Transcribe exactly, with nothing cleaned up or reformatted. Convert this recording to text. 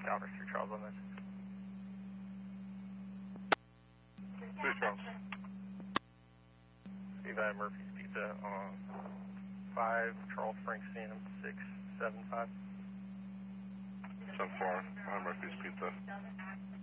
Calvert Street Charles on this. Street Charles. Steve, I have Murphy's Pizza on five Charles Frank Sam six seven five. ten four, I have Murphy's Pizza.